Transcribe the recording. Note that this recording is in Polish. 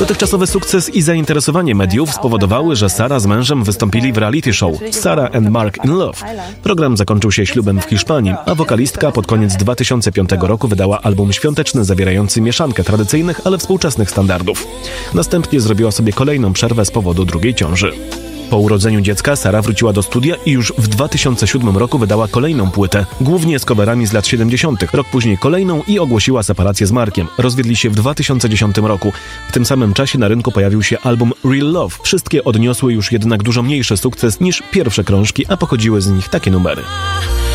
Dotychczasowy sukces i zainteresowanie mediów spowodowały, że Sara z mężem wystąpili w reality show Sarah and Mark in Love. Program zakończył się ślubem w Hiszpanii, a wokalistka pod koniec 2005 roku wydała album świąteczny zawierający mieszankę tradycyjnych, ale współczesnych standardów. Następnie zrobiła sobie kolejną przerwę z powodu drugiej ciąży. Po urodzeniu dziecka Sara wróciła do studia i już w 2007 roku wydała kolejną płytę, głównie z coverami z lat 70. Rok później kolejną i ogłosiła separację z Markiem. Rozwiedli się w 2010 roku. W tym samym czasie na rynku pojawił się album Real Love. Wszystkie odniosły już jednak dużo mniejszy sukces niż pierwsze krążki, a pochodziły z nich takie numery.